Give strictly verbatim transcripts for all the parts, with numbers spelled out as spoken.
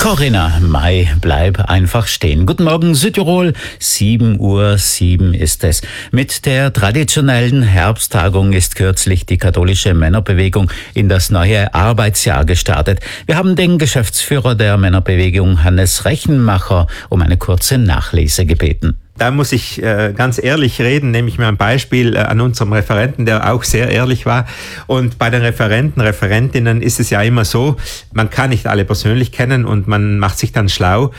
Corinna May, bleib einfach stehen. Guten Morgen Südtirol, sieben Uhr sieben ist es. Mit der traditionellen Herbsttagung ist kürzlich die katholische Männerbewegung in das neue Arbeitsjahr gestartet. Wir haben den Geschäftsführer der Männerbewegung, Hannes Rechenmacher, um eine kurze Nachlese gebeten. Da muss ich äh, ganz ehrlich reden, nehme ich mir ein Beispiel äh, an unserem Referenten, der auch sehr ehrlich war. Und bei den Referenten, Referentinnen ist es ja immer so, man kann nicht alle persönlich kennen und man macht sich dann schlau.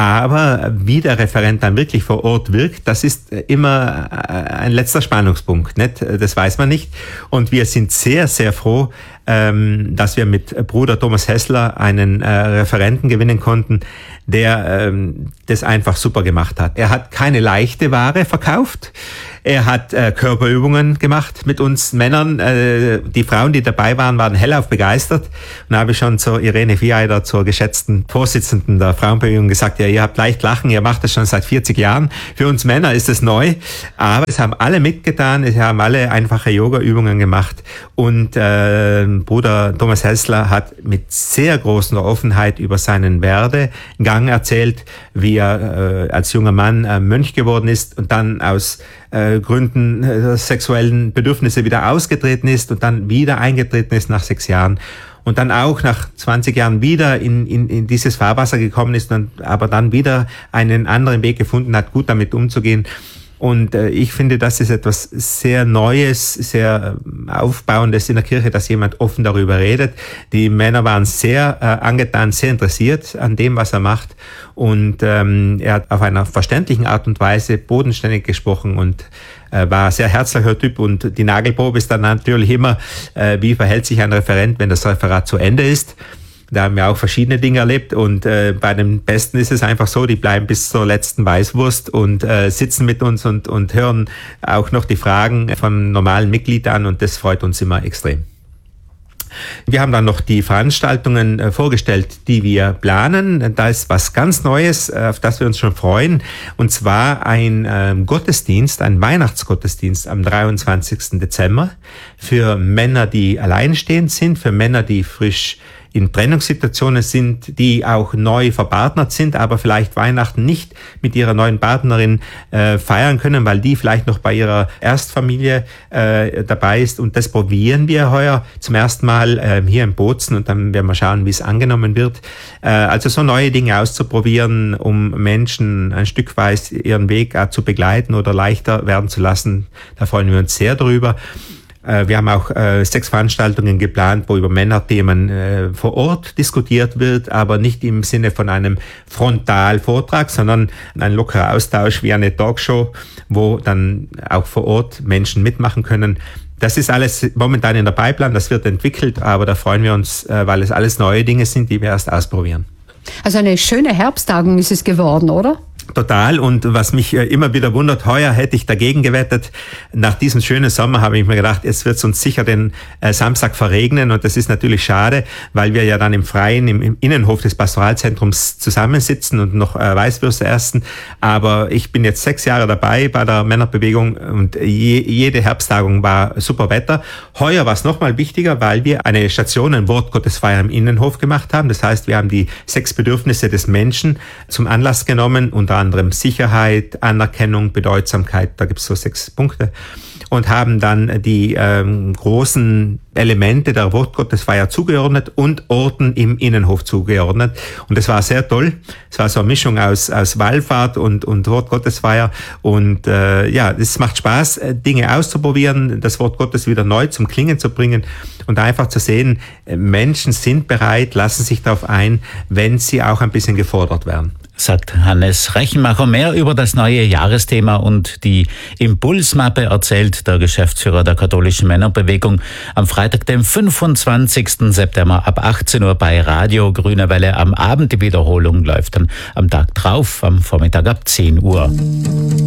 Aber wie der Referent dann wirklich vor Ort wirkt, das ist immer ein letzter Spannungspunkt, nicht? Das weiß man nicht. Und wir sind sehr, sehr froh, ähm, dass wir mit Bruder Thomas Hessler einen äh, Referenten gewinnen konnten, der ähm, das einfach super gemacht hat. Er hat keine leichte Ware verkauft. Er hat äh, Körperübungen gemacht mit uns Männern. Äh, die Frauen, die dabei waren, waren hellauf begeistert. Und da habe ich schon zur Irene Vieider, zur geschätzten Vorsitzenden der Frauenbewegung, gesagt, ja, ihr habt leicht lachen, ihr macht das schon seit vierzig Jahren. Für uns Männer ist es neu, aber es haben alle mitgetan, es haben alle einfache Yoga-Übungen gemacht. Und äh, Bruder Thomas Hessler hat mit sehr großer Offenheit über seinen Werdegang erzählt, wie er äh, als junger Mann äh, Mönch geworden ist und dann aus äh, Gründen äh, sexuellen Bedürfnisse wieder ausgetreten ist und dann wieder eingetreten ist nach sechs Jahren. Und dann auch nach zwanzig Jahren wieder in, in, in dieses Fahrwasser gekommen ist und aber dann wieder einen anderen Weg gefunden hat, gut damit umzugehen. Und äh, ich finde, das ist etwas sehr Neues, sehr äh, Aufbauendes in der Kirche, dass jemand offen darüber redet. Die Männer waren sehr äh, angetan, sehr interessiert an dem, was er macht. Und ähm, er hat auf einer verständlichen Art und Weise bodenständig gesprochen und äh, war ein sehr herzlicher Typ. Und die Nagelprobe ist dann natürlich immer, äh, wie verhält sich ein Referent, wenn das Referat zu Ende ist. Da haben wir auch verschiedene Dinge erlebt und äh, bei den Besten ist es einfach so, die bleiben bis zur letzten Weißwurst und äh, sitzen mit uns und, und hören auch noch die Fragen vom normalen Mitglied an und das freut uns immer extrem. Wir haben dann noch die Veranstaltungen äh, vorgestellt, die wir planen. Da ist was ganz Neues, äh, auf das wir uns schon freuen. Und zwar ein äh, Gottesdienst, ein Weihnachtsgottesdienst am dreiundzwanzigsten Dezember für Männer, die alleinstehend sind, für Männer, die frisch in Trennungssituationen sind, die auch neu verpartnert sind, aber vielleicht Weihnachten nicht mit ihrer neuen Partnerin äh, feiern können, weil die vielleicht noch bei ihrer Erstfamilie äh, dabei ist. Und das probieren wir heuer zum ersten Mal äh, hier in Bozen und dann werden wir schauen, wie es angenommen wird. Äh, also so neue Dinge auszuprobieren, um Menschen ein Stück weit ihren Weg äh, zu begleiten oder leichter werden zu lassen. Da freuen wir uns sehr drüber. Wir haben auch äh, sechs Veranstaltungen geplant, wo über Männerthemen äh, vor Ort diskutiert wird, aber nicht im Sinne von einem Frontalvortrag, sondern ein lockerer Austausch wie eine Talkshow, wo dann auch vor Ort Menschen mitmachen können. Das ist alles momentan in der Pipeline, das wird entwickelt, aber da freuen wir uns, äh, weil es alles neue Dinge sind, die wir erst ausprobieren. Also eine schöne Herbsttagung ist es geworden, oder? Total. Und was mich immer wieder wundert, heuer hätte ich dagegen gewettet. Nach diesem schönen Sommer habe ich mir gedacht, es wird uns sicher den äh, Samstag verregnen. Und das ist natürlich schade, weil wir ja dann im Freien, im, im Innenhof des Pastoralzentrums zusammensitzen und noch äh, Weißwürste essen. Aber ich bin jetzt sechs Jahre dabei bei der Männerbewegung und je, jede Herbsttagung war super Wetter. Heuer war es nochmal wichtiger, weil wir eine Station, ein Wortgottesfeier im Innenhof gemacht haben. Das heißt, wir haben die sechs Bedürfnisse des Menschen zum Anlass genommen, unter anderem Sicherheit, Anerkennung, Bedeutsamkeit, da gibt es so sechs Punkte und haben dann die ähm, großen Elemente der Wortgottesfeier zugeordnet und Orten im Innenhof zugeordnet. Und das war sehr toll. Es war so eine Mischung aus, aus Wallfahrt und, und Wortgottesfeier. Und äh, ja, es macht Spaß, Dinge auszuprobieren, das Wort Gottes wieder neu zum Klingen zu bringen und einfach zu sehen, Menschen sind bereit, lassen sich darauf ein, wenn sie auch ein bisschen gefordert werden. Sagt Hannes Rechenmacher. Mehr über das neue Jahresthema und die Impulsmappe erzählt der Geschäftsführer der katholischen Männerbewegung am Freitag, dem fünfundzwanzigsten September ab achtzehn Uhr bei Radio Grüne Welle. Am Abend die Wiederholung läuft dann am Tag drauf, am Vormittag ab zehn Uhr.